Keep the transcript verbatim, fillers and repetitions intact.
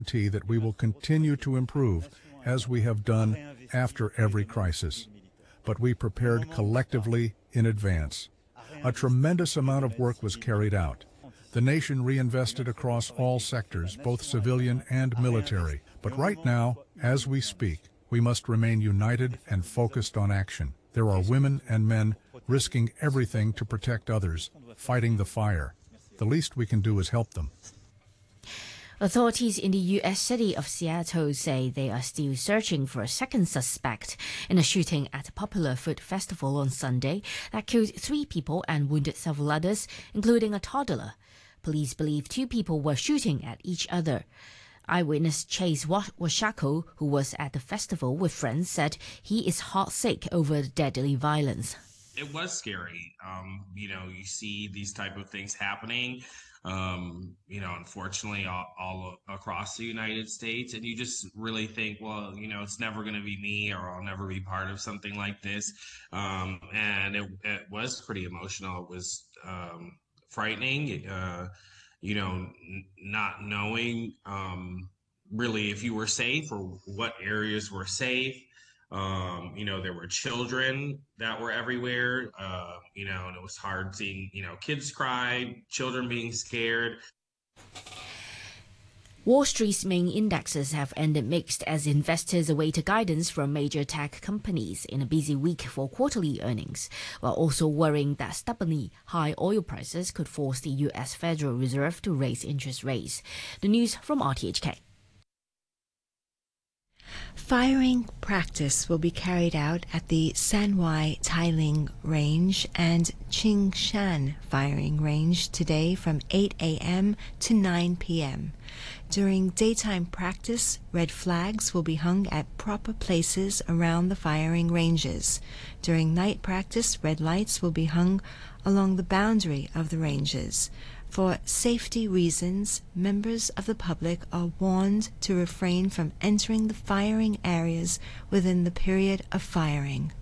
guarantee that we will continue to improve as we have done after every crisis. But we prepared collectively in advance. A tremendous amount of work was carried out. The nation reinvested across all sectors, both civilian and military. But right now, as we speak, we must remain united and focused on action. There are women and men risking everything to protect others, fighting the fire. The least we can do is help them. Authorities in the U S city of Seattle say they are still searching for a second suspect in a shooting at a popular food festival on Sunday that killed three people and wounded several others, including a toddler. Police believe two people were shooting at each other. Eyewitness Chase Washako, who was at the festival with friends, said he is heartsick over the deadly violence. It was scary. Um, you know, you see these type of things happening, um, you know, unfortunately all, all across the United States. And you just really think, well, you know, it's never going to be me, or I'll never be part of something like this. Um, and it, it was pretty emotional. It was um, frightening, uh, you know, n- not knowing um, really if you were safe or what areas were safe. Um, you know, there were children that were everywhere, uh, you know, and it was hard seeing, you know, kids cry, children being scared. Wall Street's main indexes have ended mixed as investors await guidance from major tech companies in a busy week for quarterly earnings, while also worrying that stubbornly high oil prices could force the U S Federal Reserve to raise interest rates. The news from R T H K. Firing practice will be carried out at the Sanwai Tailing Range and Qingshan Firing Range today from eight a m to nine p m During daytime practice, red flags will be hung at proper places around the firing ranges. During night practice, red lights will be hung along the boundary of the ranges. For safety reasons, members of the public are warned to refrain from entering the firing areas within the period of firing.